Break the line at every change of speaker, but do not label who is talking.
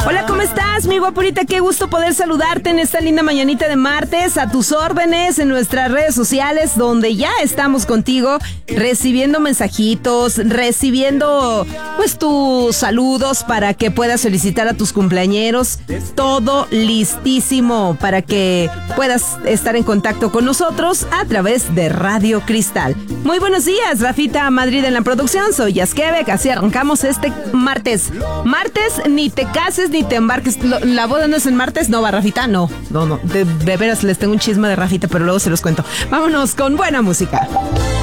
Hola, ¿cómo estás, mi guapurita? Qué gusto poder saludarte en esta linda mañanita de martes, a tus órdenes en nuestras redes sociales, donde ya estamos contigo, recibiendo mensajitos, recibiendo pues tus saludos para que puedas felicitar a tus cumpleañeros. Todo listísimo para que puedas estar en contacto con nosotros a través de Radio Cristal. Muy buenos días, Rafita Madrid en la producción, soy Yasquebec, así arrancamos este martes. Martes, ni te cases ni te embarques. ¿La boda no es en martes? No, va, Rafita, no. De veras les tengo un chisme de Rafita, pero luego se los cuento. Vámonos con buena música.